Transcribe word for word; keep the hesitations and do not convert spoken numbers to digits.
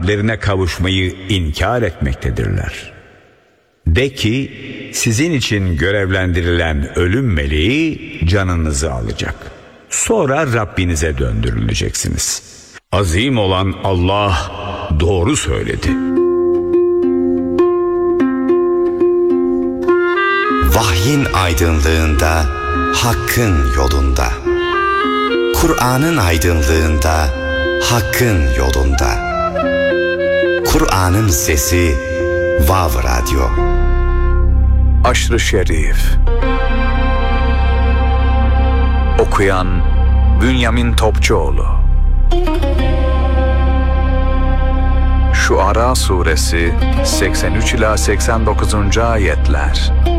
Rablerine kavuşmayı inkar etmektedirler. De ki, sizin için görevlendirilen ölüm meleği canınızı alacak. Sonra Rabbinize döndürüleceksiniz. Azim olan Allah doğru söyledi. Vahyin aydınlığında, Hakk'ın yolunda. Kur'an'ın aydınlığında, Hakk'ın yolunda. Kur'an'ın sesi, Vav Radyo. Aşr-ı Şerif. Okuyan Bünyamin Topçuoğlu. Şuara Suresi seksen üç ila seksen dokuzuncu ayetler.